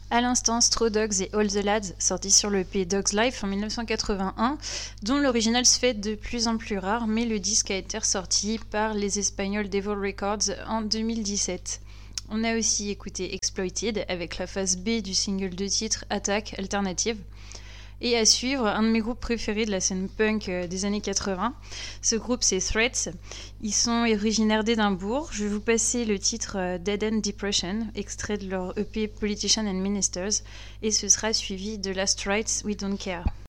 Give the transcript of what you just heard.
À l'instant, Straw Dogs et All the Lads, sortis sur le EP Dogs Life en 1981, dont l'original se fait de plus en plus rare, mais le disque a été ressorti par les Espagnols Devil Records en 2017. On a aussi écouté Exploited avec la phase B du single de titre Attack Alternative. Et à suivre, un de mes groupes préférés de la scène punk des années 80. Ce groupe, c'est Threats. Ils sont originaires d'Édimbourg. Je vais vous passer le titre Dead End Depression, extrait de leur EP Politicians and Ministers. Et ce sera suivi de Last Rites We Don't Care.